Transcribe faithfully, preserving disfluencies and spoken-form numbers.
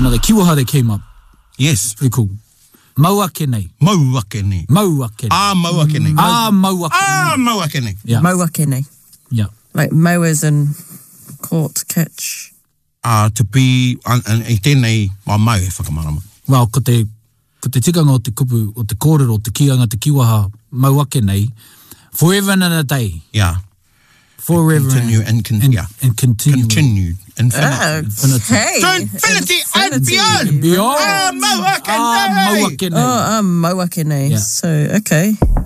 another kiwaha that came up. Yes. Pretty cool. Mauake nei. Mauake nei. Mauake nei. Ah, mauake nei. Ah, mauake nei. Ah, mauake nei. Yeah. Mauake nei. Yeah. Like mowers and caught, catch. Ah, uh, to be, and i tēnei, ma mau e whakamarama. Well, ko te, ko te tikanga o te kupu, o te kōrero, o te kianga, te kiwaha, mauake nei, forever and a day. Yeah. Forever continue and, con- and, yeah. and continue. Continue. Infinity. Ah, Infinity. hey. To infinity, and Infinity. beyond. Beyond. Ah, mauake nei. Ah, mauake nei. Oh, um, mauake nei. Yeah. So, okay.